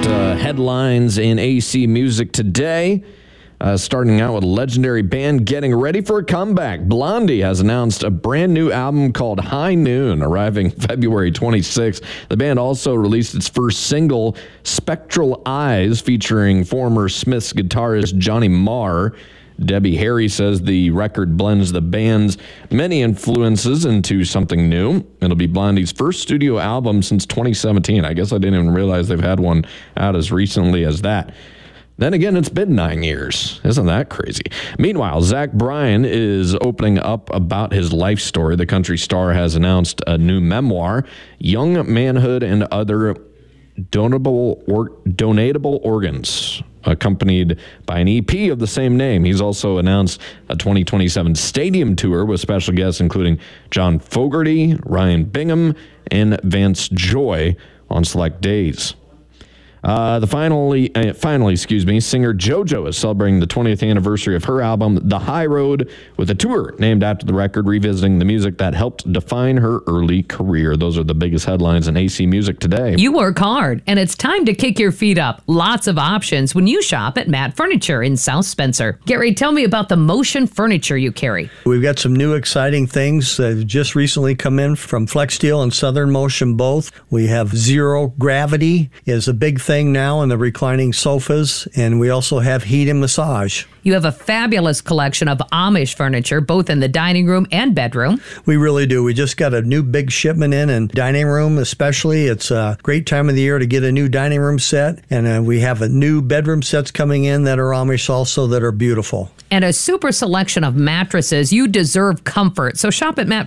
the headlines in AC Music today. Starting out with a legendary band getting ready for a comeback. Blondie has announced a brand new album called High Noon, arriving February 26th. The band also released its first single, Spectral Eyes, featuring former Smiths guitarist Johnny Marr. Debbie Harry says the record blends the band's many influences into something new. It'll be Blondie's first studio album since 2017. I guess I didn't even realize they've had one out as recently as that. Then again, it's been 9 years. Isn't that crazy? Meanwhile, Zach Bryan is opening up about his life story. The country star has announced a new memoir, Young Manhood and Other Donatable Organs, accompanied by an EP of the same name. He's also announced a 2027 stadium tour with special guests including John Fogerty, Ryan Bingham, and Vance Joy on select days. Finally, singer JoJo is celebrating the 20th anniversary of her album, The High Road, with a tour named after the record, revisiting the music that helped define her early career. Those are the biggest headlines in AC Music today. You work hard, and it's time to kick your feet up. Lots of options when you shop at Matt Furniture in South Spencer. Gary, tell me about the Motion furniture you carry. We've got some new exciting things that have just recently come in from FlexSteel and Southern Motion both. We have Zero Gravity is a big thing now in the reclining sofas, and we also have heat and massage. You have a fabulous collection of Amish furniture, both in the dining room and bedroom. We really do. We just got a new big shipment in, and dining room especially. It's a great time of the year to get a new dining room set, and we have a new bedroom sets coming in that are Amish also that are beautiful. And a super selection of mattresses. You deserve comfort. So shop at Matt